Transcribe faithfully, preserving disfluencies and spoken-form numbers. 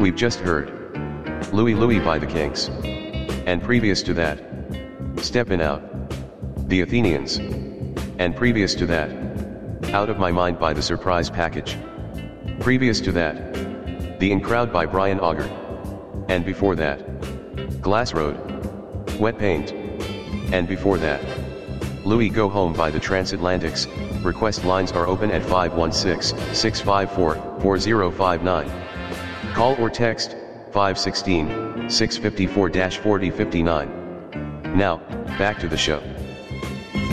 We've just heard Louie Louie by the Kinks. And previous to that, Steppin' Out, the Athenians. And previous to that, Out of My Mind by the Surprise Package. Previous to that, The In Crowd by Brian Auger. And before that, Glass Road, Wet Paint. And before that, Louie Go Home by the Transatlantics. Request lines are open at five one six, six five four, four zero five nine. Call or text five one six, six five four, four zero five nine. Now, back to the show.